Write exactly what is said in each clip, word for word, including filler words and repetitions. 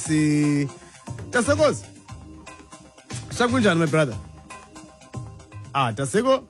si Tasekozi. Sakunjani my brother? Ah, Taseko.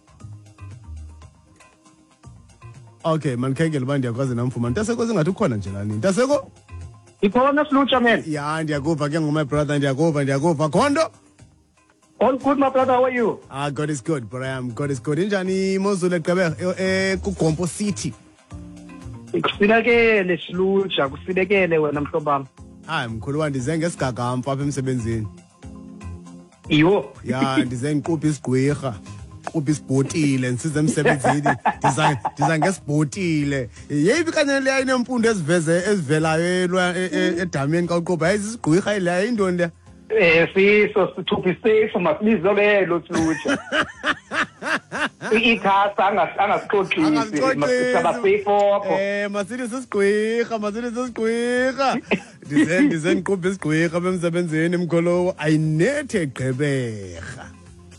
Okay, man kenge liba ndiyakwazi namfumana. Tasekozi ngathi ukhona nje la nini. Taseko? Ikhona Slutsha man. Yeah, ndiyakuva ke my brother, ndiyakuva, ndiyakuva. Khondo? All good my brother, how are you? Ah, God is good, but I am God is good. Injani imozulu eGqeberha eh ku Gompo City. Kusibekele Slutsha, kusibekele wena mhlobami. Hayi mkhulu wami ndize ngesigagampa apha emsebenzini. Iyo. Ya ndize ngiqupha isigwirha. Qupha isibhotile nisize emsebenzini. Ndiza ndiza ngesibhotile. Yeyibi kanye le inemfundo eziveze ezivelayo edameni ka uqopha isigwirha ile indoni le. Eh siso sithupha isafe masibizo lelo Slutsha. Ikhasa angasixoxisi masisaba safe opho. Eh masithi sisigwirha masithi sisigwirha. Ndize ndize ngiqupha isigwirha bemsebenzini emkholo ayinethe eGqeberha.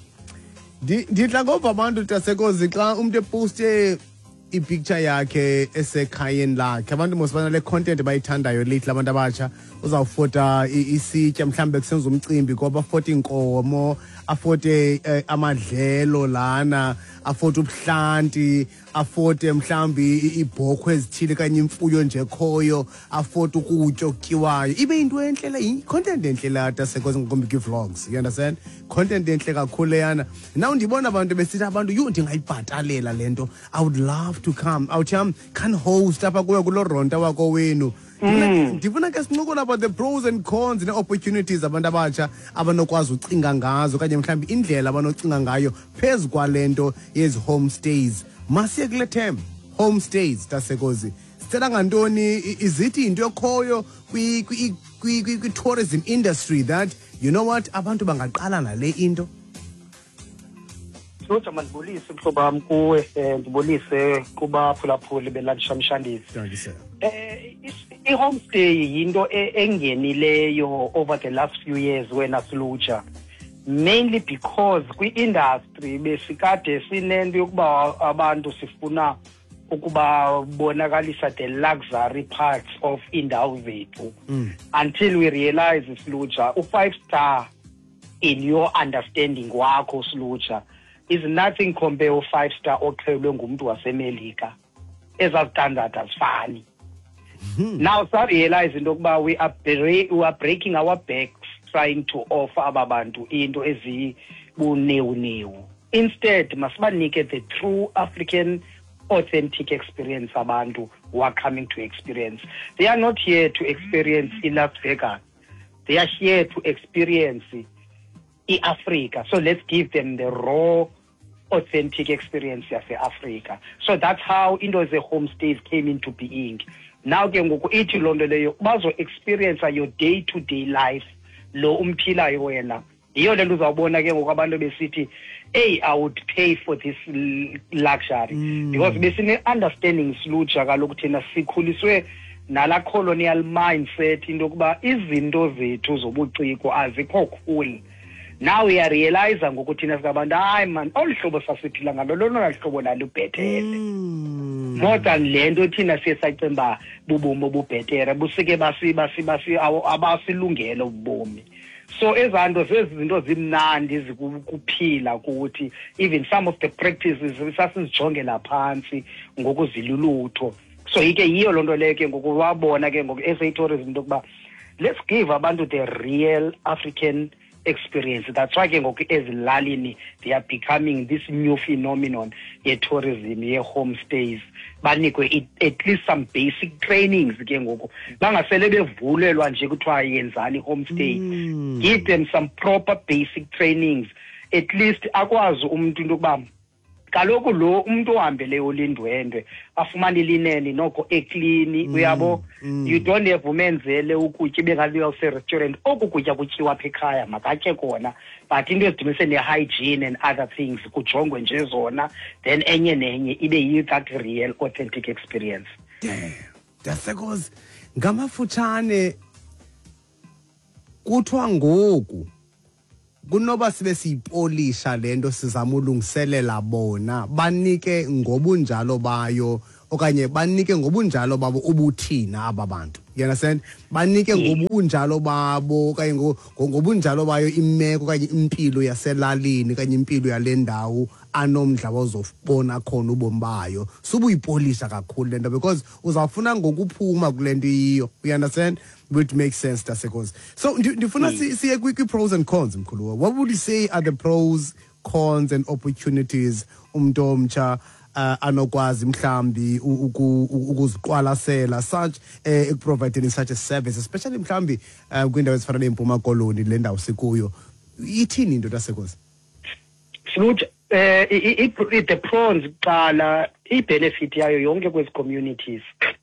Ndidla ngova abantu Tasekozi xa umuntu eposte i-picture yakhe esekhayeni lakhe abantu mosibana le content bayithandayo lithi abantu abatsha uzawufota isitya mhlambe kusenza umcimbi ngoba afota inkomo afote amadlelo lana afote ubuhlanti afote mhlambi ibhokhwe ezithile kanye imfuyo nje khoyo afote ukutya okutyiwayo ibe into enhle le content enhle la Tasekozi ngokumbiki vlogs you understand content enhle kakhulu yana now ndibona abantu besithi abantu you ndingayibhatalela lento I would love to come out yam can host apha kuyo kulo ronta wako wenu ndifuna ke sincokola about the pros and cons ne opportunities abantu abatsha abanokwazi ucinga ngazo kanye mhlambi indlela abanocinga ngayo phezu kwalento yezi homestays masiye kule term homestays Tasekozi sicela ngantoni izithi into ekhoyo kwi kwi tourism industry that you know what abantu bangaqala nale into Slutsha mandibulise mhlobami kuwe ndibulise kuba phulaphuli belantshamshandisi. Thank you sir. Eh i-homestay yinto engenileyo over the last few years wena Slutsha mainly because kwi-industry besikade sinento yokuba abantu sifuna ukuba bonakalisa the luxury parts of indawo zethu until we realize Slutsha u-five star in your understanding wakho Slutsha is nothing compare to five star oqhelwe ngumuntu waseMelika ezaz standard azifani. Now so realize into yokuba we are we are breaking our backs trying to offer ababantu into ezibunewunewu. Instead masibanike the true African authentic experience abantu who are coming to experience. They are not here to experience in Las Vegas. They are here to experience in Africa. So let's give them the raw authentic experience of Africa. So that's how into the homestays came into being. Now ke ngoku ithi lonto leyo bazo experience your day to day life lo umphilayo wena. Iyo lento uzawubona ke ngoku abantu besithi hey I would pay for this luxury mm. because besine understanding Slutsha kaloku thina sikhuliswe nala colonial mindset into yokuba izinto zethu zobuciko azikho cool. Now we are realizing ukuthi thina sikabantu hayi man olihlobo sasiphila ngalo lona lihlobo nalo ubhetele more than lento thina siyesacemba bubomi obubhetere busike basi basi basi abasilungele ubomi. So ezanto zezinto zimnandi zikuphila ukuthi even some of the practices sasizijongela phansi ngokuzilulutho. So ike yiyo lonto leke ngoku wabona ke ngoku S A tourism ukuba let's give abantu the real African experience. That's why ke ngoku ezilalini they are becoming this new phenomenon ye tourism ye homestays. Banikwe at least some basic trainings ke ngoku bangasele bevulelwa nje kuthiwa yenzani homestay. Mm. Give them some proper basic trainings at least akwazi umuntu into kuba kaloku lo umuntu ohambele olindwendwe afumana ilineni noko eclean uyabo you don't have umenzele ukutya bengaliyo se restaurant okukutya kutyiwa apha ekhaya makatye kona but into ezidimise ne hygiene and other things kujongwe nje zona then enye nenye ibe yi that real authentic experience. Tasekozi ngamafutshane kuthiwa ngoku kunoba sibe siyipolisha lento sizama ulungiselela bona banike ngobunjalo bayo okanye banike ngobunjalo babo ubuthina ababantu You understand? Banike ngobunjalo babo kanye ngobunjalo bayo imeko kanye impilo yaselalini kanye impilo yalendawo anomdla bazofubona khona ubomi bayo. Subuyipolisha kakhulu lento because uzawufuna ngokuphuma kulento iyo. You understand? Which makes sense, Tasekos. So ndifuna siye kwi pros and cons mkhulu. What would you say are the pros, cons and opportunities umuntu omtsha uh, anokwazi mhlambi ukuziqwalasela such uh, providing such a service, especially mhlambi uh, kwindawo ezifana neMpuma Koloni le ndawo sikuyo? Ithini into Tasekos? Sluch eh the pros qala i-benefit yayo yonke kwezi communities.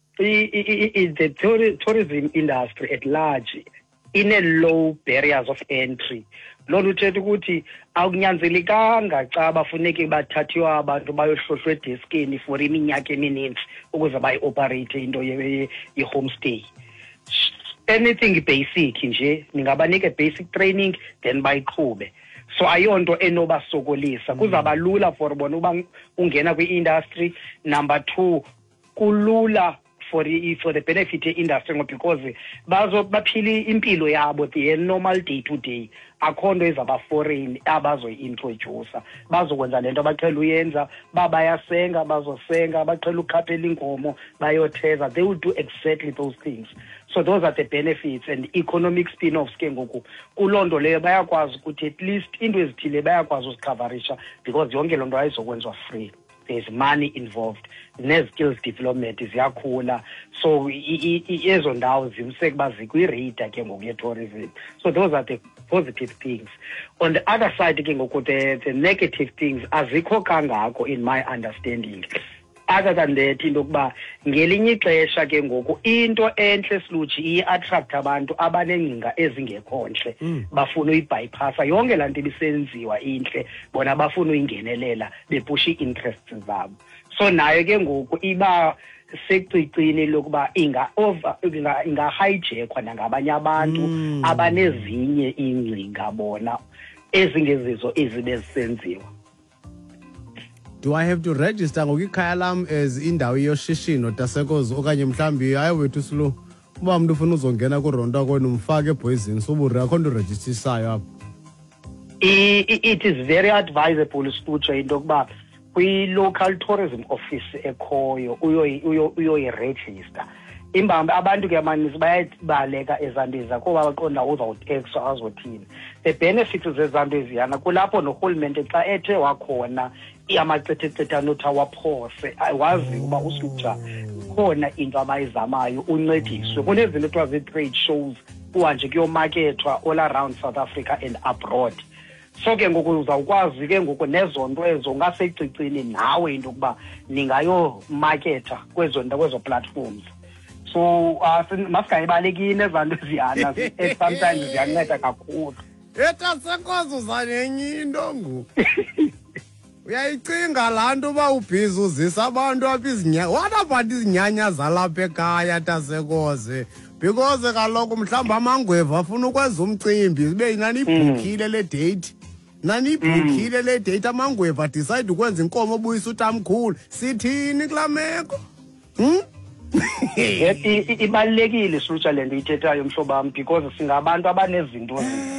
The tourism industry at large in a low barriers of entry. Lolu thethe ukuthi akunyanzelikanga xa bafuneke bathathiwa abantu bayohlohlwa edeskini for iminyaka emininzi ukuze bayi-operate into ye-homestay. Anything basic nje ningabanika basic training then bayiqhube. So ayonto enobasokolisa kuzaba lula for bona uba ungena kwi-industry. Number two, kulula for the for the benefit industry because bazo baphili impilo yabo the normal day to day. Akho nto ezaba foreign abazoyi-introduce bazokwenza lento abaqhela uyenza babayasenga bazosenga baqhela ukhaphela inkomo bayotheza. They will do exactly those things. So those are the benefits and economic spin-offs ke ngoku kulonto leyo bayakwazi ukuthi at least into ezithile bayakwazi uzikavarisha because yonke lonto ayizokwenzwa free. There's money involved. Ne-skills development ziyakhula. So ezo ndawo zimsekuba zikwi-radar ke ngoku ye-tourism. So those are the positive things. On the other side ke ngoku the, the negative things azikho kangako in my understanding. Other than that into yokuba ngelinye ixesha ke ngoku into entle Sluchi iyi-attract abantu abanengcinga ezingekho ntle bafuna uyibypassa yonke laa nto ibisenziwa intle bona bafuna uyingenelela bepusha ii-interests zabo. So nayo ke ngoku iba secicini lokuba inga-over inga-hijackwa nangabanye abantu abanezinye iingcinga bona ezingezizo ezibe zisenziwa. Do I have to register ngokikhaya lam as indawo yoshishino Tasekos okanye mhlambi hayi wethu Slu uba umuntu ufuna uzongena kuronta kwenu mfake ebhoyizini soburi akho nto registisayo apha? It is very advisable Slucha into yokuba kwi-local tourism office ekhoyo uyoyiregister. Imbambi abantu ke amaninzi bayabaleka ezambiza kuba baqonda uzawutekswa azothini. The benefits zezambiziyana kulapho norhulumente xa ethe wakhona amacethecetha anothi awaphose wazi uba uSlucha khona into abayizamayo uncediswe. Kunezinto ekuthiwa zii-trade shows kuhanje kuyomakethwa all around South Africa and abroad. So ke ngoku uzawukwazi ke ngoku nezo nto ezo ungasecicini nawe into yokuba ningayomaketha kwezo nto kwezo platforms. So uh, masikayibalekile ezaa nto ziyana sometimes ziyanceda kakhulu. Tasekos uzanenye into ngoku. Uyayicinga laa nto uba ubhizi uzisa abantu apha izinyanya. What about izinyanya zalapha ekhaya Tasekos? Because kaloku mhlawumbi amangweva afuna ukwenza umcimbi zibe nanibhukhile le date. Nanibhukhile le date amangweva decide ukwenza inkomo ubuyisa utamkhulu. Sithini kulaa meko? Hmm? Ibalulekile Slucha le nto ithethayo mhlobo wam because singabantu abanezinto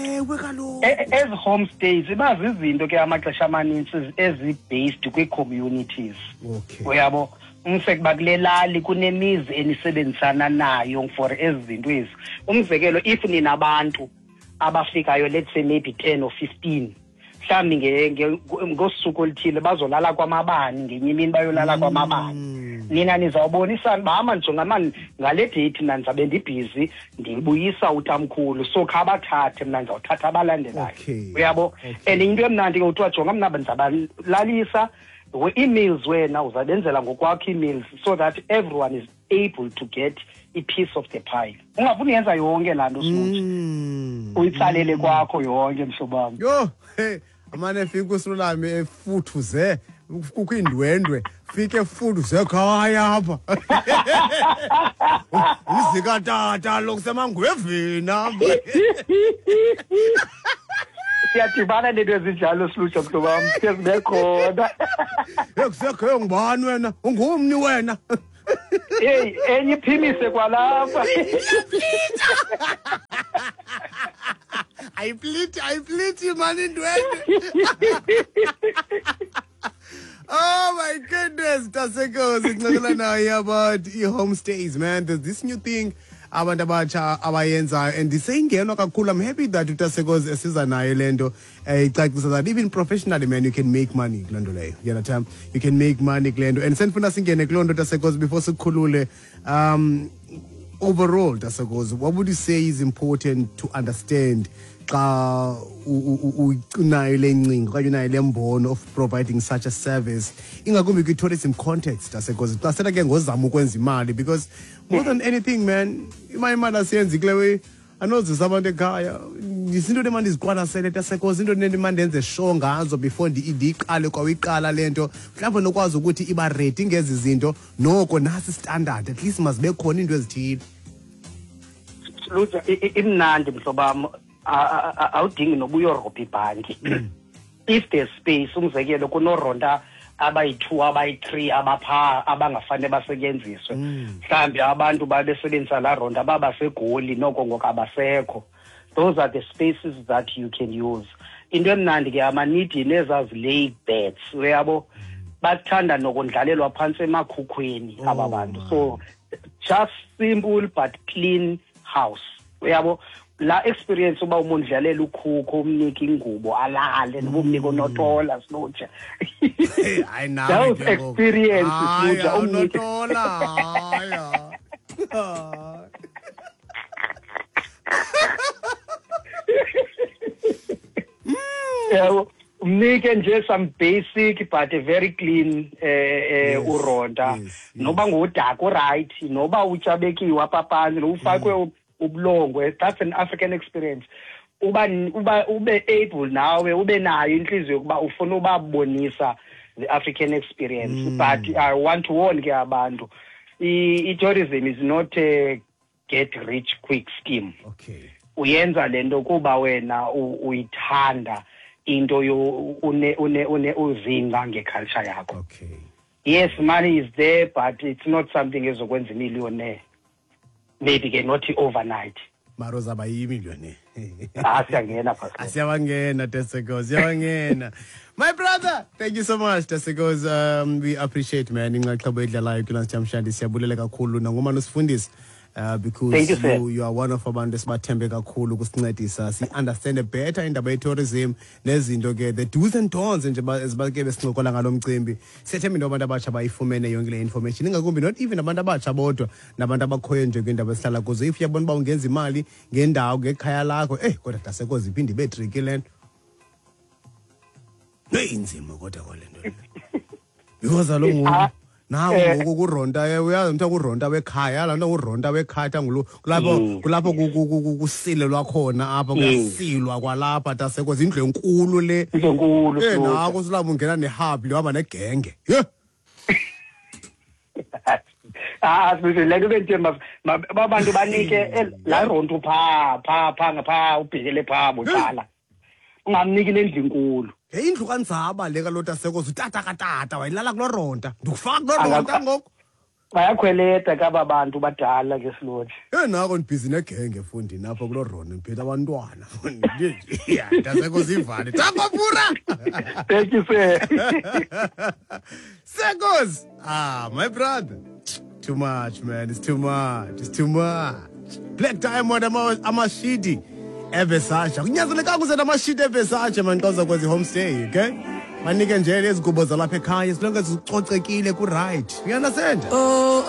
ezi homestays iba zizinto ke amaxesha amanintsi ezi-based kwii-communities. Uyabo umsekuba kule lali kunemizi enisebenzisana nayo for ezi zinto ezi. Umzekelo if ninabantu abafikayo let's say maybe ten or fifteen mhlawumbi ngosuku oluthile bazolala kwamabani ngenye imini bayolala kwamabani. Nina nizawubonisana uba ama njongama ngale date mna ndizabe ndibhizi ndibuyisa utamkhulu so khabathathe mna ndizawuthatha abalandelayo. Uyabo and into emnandi ke kuthiwa jonga mna ndizabalalisa we-emails wena uzabenzela ngokwakho emails so that everyone is able to get a piece of the pie. Ungafuni yenza yonke laa nto Slucha uyitsalele kwakho yonke mhlobo wam. Yho hey amane efika uSlulami efuthuze kukho indwendwe fike efuthuze ekhaya apha. Izikatata lokusemangweveni apha. Siyadibana nento ezinjalo Slucha mhlobo wam sezibe khona. Ekusekho ngubani wena ungumni wena? hey enye iphimise kwalapha ayipliti ayipliti man indwendwe. Oh my goodness, Tasekosi ngixoxela naye about i-homestays, man. There's this new thing abantu abatsha abayenzayo and iseyingenwa kakhulu. I'm happy that uTasekosi esiza nayo lento icacisa that even professionally, man, you can make money kule nto leyo. You understand? You can make money kule nto. And sendifuna singene kulo nto Tasekosi before sikhulule. Um overall, Tasekosi, what would you say is important to understand xa unayo le ncingo okanye unayo le mbono of providing such a service ingakumbi kwi-tourism context Tasekosi xa sena ke ngozama ukwenza imali, because more than anything, man, imali asiyenzi kule way anozisa abantu ekhaya izinto nemandi ziqwalasele Tasekosi, into nemandi enze show ngazo before ndiyiqale kwawiqala lento mhlawumbe nokwazi ukuthi iba rating ngezi zinto noko nasi standard, at least must be khona into ezithile. Lutha imnandi mhlobam, awudingi noba uyorobha ibhanki. If there's space, umzekelo kunoronda abayi-two abayi-three abapha abangafane basetyenziswe, mhlawumbi abantu babesebenzisa laa ronda babasegoli noko ngoku abasekho. Those are the spaces that you can use. Into emnandi ke amanidi nezazilay beds, uyabo bathanda nokundlalelwa phantsi emakhukhweni aba bantu. So just simple but clean house, uyabo la experience uba umundlalela ukhukho umnika ingubo alale nobumnika unotola Silutsha. Hayi nawe that was experience Silutsha umnika unotola. yabo umnike nje some basic but a very clean eh uronda, noba ngudaka uright, noba utshabekiwe apha phansi ufakwe ubulongwe. That's an African experience. Uba uba ube able nawe ube nayo inhliziyo yokuba ufuna ubabonisa the African experience. Mm. But I want to warn ke abantu, i-tourism is not a get rich quick scheme. Okay. Uyenza lento kuba wena uyithanda into yo une une une uzinga ngeculture yakho. Okay. Yes, money is there, but it's not something ezokwenza millionaire. Maybe ke not overnight. Maro zaba yimillionaire. Asiyangena phakathi. Asiyabangena Tasekosi, siyabangena. My brother, thank you so much Tasekosi. Um we appreciate, man, inxaxheba edlalayo kulana jamshandi siyabulela kakhulu nangomano sifundisi. Uh, because you, you, you are one of abantu esibathembe kakhulu kusincedisa si understand better indaba ye-tourism nezinto ke the do's and don'ts nje ezibake besincokola ngalo mcimbi. Siyethemba into abantu abatsha bayifumene yonke le information, ingakumbi not even abantu abatsha bodwa nabantu abakhoyo nje kwindaba esihlala kuzo. If uyabona uba ungenza imali ngendawo ngekhaya lakho, eh kodwa Tasekosi iphinde ibe tricky le nto noyinzima kodwa kwalento because alongo nawe ngoku kuronda uyazi mtha kuronda wekhaya la nto kuronda wekhaya ngulo kulapho kulapho kusilelwa khona apha kuyasilwa kwalapha Tasekosi indlu enkulu le enkulu eh nako silapho ungena nehub lihamba negenge ye ah sizileke benthemba abantu banike la ronto pha pha pha ngapha ubhekele pha buqala ungamniki lendlu enkulu. Hey indlu kanzaba le kalo Tasekosi utata katata wayilala kulo ronda ndikufaka kulo ronda ngoku bayakhweleta kaba bantu badala ke Silutsha. Eh nako ndibhizi negenge fundi napha kulo ronda ngiphethe abantwana yeah Tasekosi ivale takopura. Thank you sir. Sekosi, ah my brother, too much, man, it's too much, it's too much. Black Diamond amashidi eVersace kunyanzeleka kuzena amashidi eVersace man xa uzakwenza i-homestay, okay? Manike nje lezi gubo zalapha ekhaya silonke zicocekile ku right, you understand?